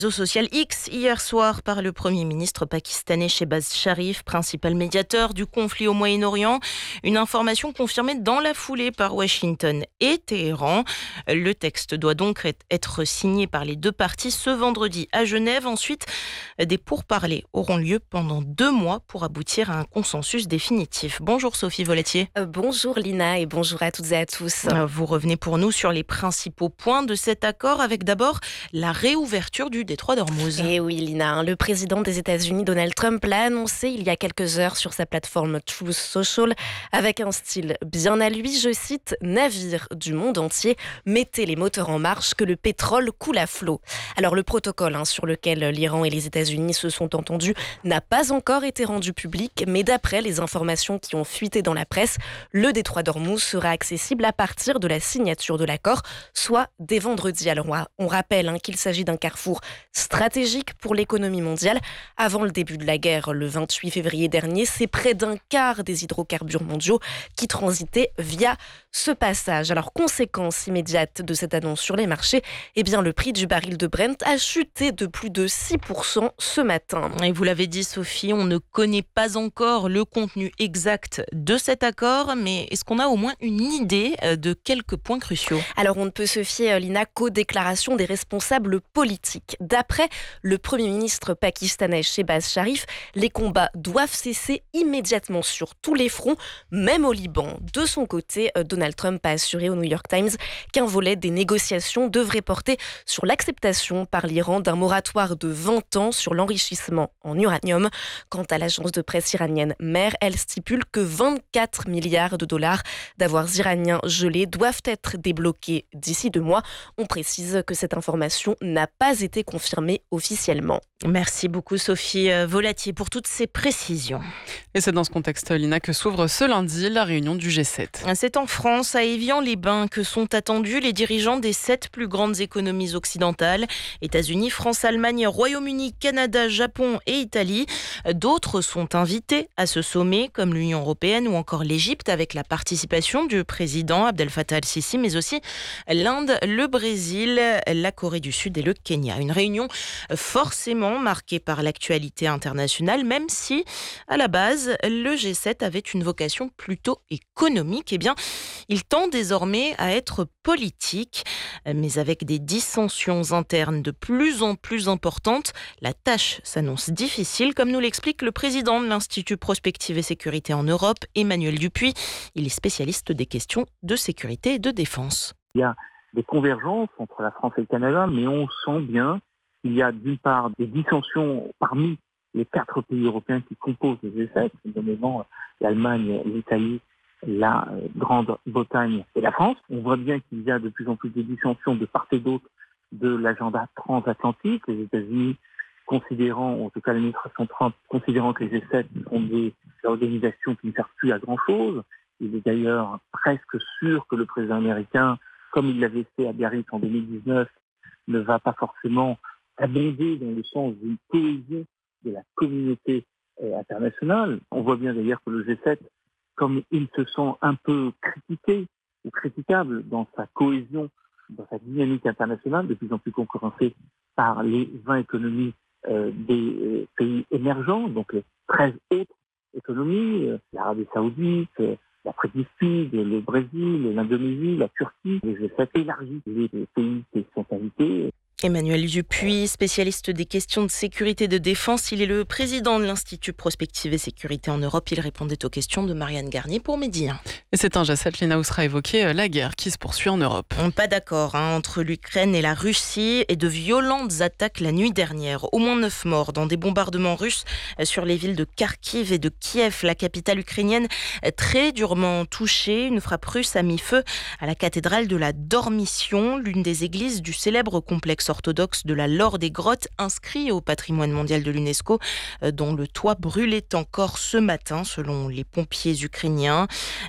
Réseau social X hier soir par le Premier ministre pakistanais Shehbaz Sharif, principal médiateur du conflit au Moyen-Orient. Une information confirmée dans la foulée par Washington et Téhéran. Le texte doit donc être signé par les deux parties ce vendredi à Genève. Ensuite, des pourparlers auront lieu pendant 2 mois pour aboutir à un consensus définitif. Bonjour Sophie Volatier. Bonjour Lina et bonjour à toutes et à tous. Vous revenez pour nous sur les principaux points de cet accord avec d'abord la réouverture du détroit d'Ormuz. Et oui Lina, le président des États-Unis Donald Trump l'a annoncé il y a quelques heures sur sa plateforme Truth Social avec un style bien à lui, je cite, « Navire du monde entier, mettez les moteurs en marche que le pétrole coule à flot ». Alors le protocole sur lequel l'Iran et les États-Unis se sont entendus n'a pas encore été rendu public, mais d'après les informations qui ont fuité dans la presse, le détroit d'Ormuz sera accessible à partir de la signature de l'accord, soit dès vendredi. Alors on rappelle qu'il s'agit d'un carrefour stratégique pour l'économie mondiale. Avant le début de la guerre, le 28 février dernier, c'est près d'un quart des hydrocarbures mondiaux qui transitaient via ce passage. Alors, conséquence immédiate de cette annonce sur les marchés, le prix du baril de Brent a chuté de plus de 6% ce matin. Et vous l'avez dit Sophie, on ne connaît pas encore le contenu exact de cet accord, mais est-ce qu'on a au moins une idée de quelques points cruciaux ? Alors, on ne peut se fier, Lina, qu'aux déclarations des responsables politiques. D'après le Premier ministre pakistanais Shehbaz Sharif, les combats doivent cesser immédiatement sur tous les fronts, même au Liban. De son côté, Donald Trump a assuré au New York Times qu'un volet des négociations devrait porter sur l'acceptation par l'Iran d'un moratoire de 20 ans sur l'enrichissement en uranium. Quant à l'agence de presse iranienne MER, elle stipule que 24 milliards de dollars d'avoirs iraniens gelés doivent être débloqués d'ici 2 mois. On précise que cette information n'a pas été confirmée officiellement. Merci beaucoup Sophie Volatier pour toutes ces précisions. Et c'est dans ce contexte, Lina, que s'ouvre ce lundi la réunion du G7. C'est en France, à Évian-les-Bains, que sont attendus les dirigeants des 7 plus grandes économies occidentales. États-Unis, France, Allemagne, Royaume-Uni, Canada, Japon et Italie. D'autres sont invités à ce sommet, comme l'Union européenne ou encore l'Égypte, avec la participation du président Abdel Fattah el-Sisi, mais aussi l'Inde, le Brésil, la Corée du Sud et le Kenya. Une réunion forcément marquée par l'actualité internationale, même si, à la base, le G7 avait une vocation plutôt économique. Il tend désormais à être politique, mais avec des dissensions internes de plus en plus importantes. La tâche s'annonce difficile, comme nous l'explique le président de l'Institut Prospective et Sécurité en Europe, Emmanuel Dupuis. Il est spécialiste des questions de sécurité et de défense. Il y a des convergences entre la France et le Canada, mais on sent bien qu'il y a d'une part des dissensions parmi les 4 pays européens qui composent le G7, notamment l'Allemagne, l'Italie, la Grande-Bretagne et la France. On voit bien qu'il y a de plus en plus de dissensions de part et d'autre de l'agenda transatlantique. Les États-Unis considérant, en tout cas l'administration Trump, considérant que les G7 sont des organisations qui ne servent plus à grand-chose. Il est d'ailleurs presque sûr que le président américain, comme il l'avait fait à Biarritz en 2019, ne va pas forcément abonder dans le sens d'une cohésion de la communauté internationale. On voit bien d'ailleurs que le G7, comme il se sent un peu critiqué ou critiquable dans sa cohésion, dans sa dynamique internationale, de plus en plus concurrencée par les 20 économies des pays émergents, donc les 13 autres économies, l'Arabie Saoudite, l'Afrique du Sud, le Brésil, l'Indonésie, la Turquie. Le G7 élargit les pays qui sont invités. Emmanuel Dupuis, spécialiste des questions de sécurité et de défense. Il est le président de l'Institut Prospective et Sécurité en Europe. Il répondait aux questions de Marianne Garnier pour Midi 1. Et c'est un G7, Lina, où sera évoquée la guerre qui se poursuit en Europe. Pas d'accord entre l'Ukraine et la Russie et de violentes attaques la nuit dernière. Au moins 9 morts dans des bombardements russes sur les villes de Kharkiv et de Kiev, la capitale ukrainienne très durement touchée. Une frappe russe a mis feu à la cathédrale de la Dormition, l'une des églises du célèbre complexe orthodoxe de la Laure des Grottes, inscrit au patrimoine mondial de l'UNESCO, dont le toit brûlait encore ce matin, selon les pompiers ukrainiens.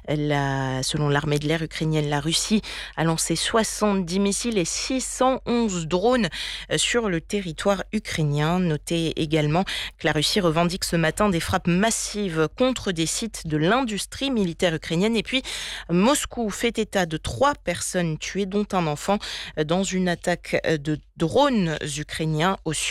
Selon l'armée de l'air ukrainienne, la Russie a lancé 70 missiles et 611 drones sur le territoire ukrainien. Notez également que la Russie revendique ce matin des frappes massives contre des sites de l'industrie militaire ukrainienne. Et puis, Moscou fait état de 3 personnes tuées, dont un enfant, dans une attaque de drones ukrainiens au sud.